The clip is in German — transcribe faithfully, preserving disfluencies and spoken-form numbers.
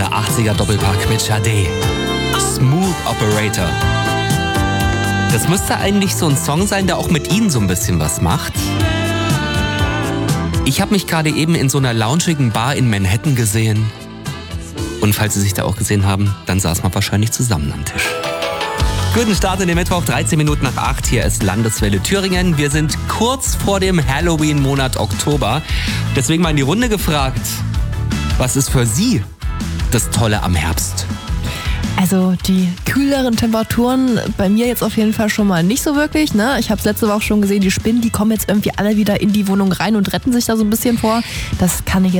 Der achtziger Doppelpack mit Sade. Smooth Operator. Das müsste eigentlich so ein Song sein, der auch mit Ihnen so ein bisschen was macht. Ich habe mich gerade eben in so einer loungigen Bar in Manhattan gesehen. Und falls Sie sich da auch gesehen haben, dann saß man wahrscheinlich zusammen am Tisch. Guten Start in den Mittwoch, dreizehn Minuten nach acht. Hier ist Landeswelle Thüringen. Wir sind kurz vor dem Halloween-Monat Oktober. Deswegen mal in die Runde gefragt, was ist für Sie das Tolle am Herbst? Also die kühleren Temperaturen bei mir jetzt auf jeden Fall schon mal nicht so wirklich. Ne? Ich habe es letzte Woche schon gesehen, die Spinnen, die kommen jetzt irgendwie alle wieder in die Wohnung rein und retten sich da so ein bisschen vor. Das kann ich